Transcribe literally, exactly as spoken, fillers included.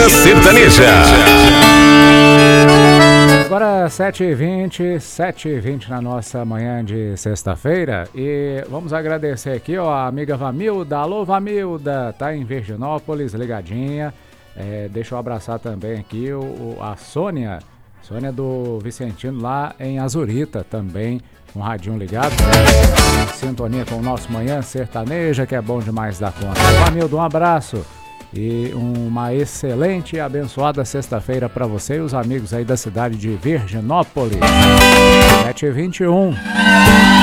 Manhã Sertaneja. Agora sete e vinte, sete e vinte na nossa manhã de sexta-feira e vamos agradecer aqui ó, a amiga Vamilda. Alô Vamilda, tá em Virginópolis, ligadinha. É, deixa eu abraçar também aqui o, o, a Sônia, Sônia do Vicentino lá em Azurita também, um radinho ligado. É, sintonia com o nosso Manhã Sertaneja, que é bom demais da conta. Vamilda, um abraço. E uma excelente e abençoada sexta-feira para você e os amigos aí da cidade de Virginópolis. sete e vinte e um.